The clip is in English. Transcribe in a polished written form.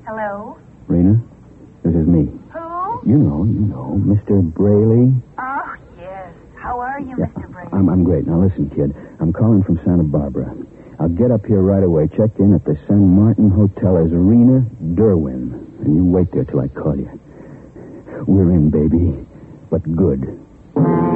Hello? Rena, this is me. Who? You know, Mr. Braley. Oh, yes. How are you, Yeah, Mr. Brady? I'm great. Now listen, kid. I'm calling from Santa Barbara. I'll get up here right away. Check in at the San Martin Hotel as Rena Derwin. And you wait there till I call you. We're in, baby. But good.